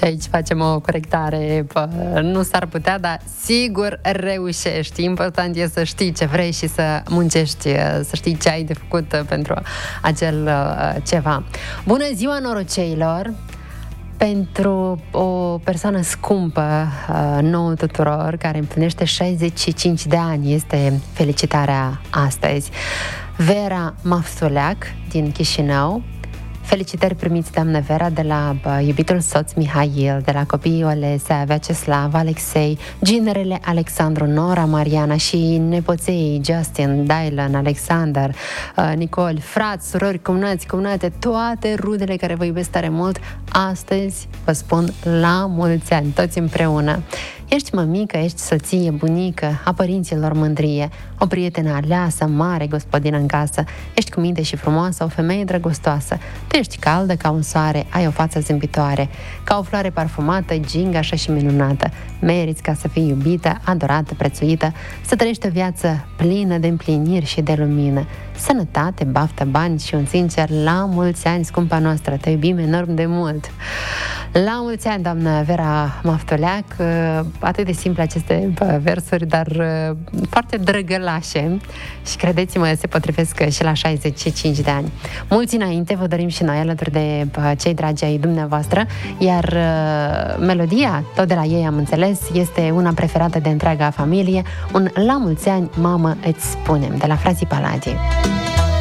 Și aici facem o corectare. Nu s-ar putea, dar sigur reușești. Important e să știi ce vrei și să muncești, să știi ce ai de făcut pentru acel ceva. Bună ziua, noroceilor! Pentru o persoană scumpă nouă tuturor, care împlinește 65 de ani, este felicitarea astăzi. Vera Mafsuleac din Chișinău. Felicitări primiți, doamnă Vera, de la iubitul soț Mihail, de la copiii Olesea, Vyacheslav, Alexei, ginerele Alexandru, Nora, Mariana și nepoței Justin, Dylan, Alexander, Nicole, frați, surori, cumnați, cumnate, toate rudele care vă iubesc tare mult. Astăzi vă spun la mulți ani, toți împreună. Ești mămică, ești soție, bunică, a părinților mândrie, o prietenă aleasă, mare gospodină în casă, ești cu minte și frumoasă, o femeie drăgustoasă, tu ești caldă ca un soare, ai o față zâmbitoare, ca o floare parfumată, gingașă și minunată, meriți ca să fii iubită, adorată, prețuită, să trăiești o viață plină de împliniri și de lumină, sănătate, baftă, bani și un sincer la mulți ani, scumpa noastră, te iubim enorm de mult. La mulți ani, doamnă Vera Maftuleac, atât de simple aceste versuri, dar foarte drăgălașe și credeți-mă, se potrivesc și la 65 de ani. Mulți înainte vă dorim și noi alături de cei dragi ai dumneavoastră, iar melodia, tot de la ei am înțeles, este una preferată de întreaga familie, un la mulți ani, mamă, îți spunem, de la frații Paladii.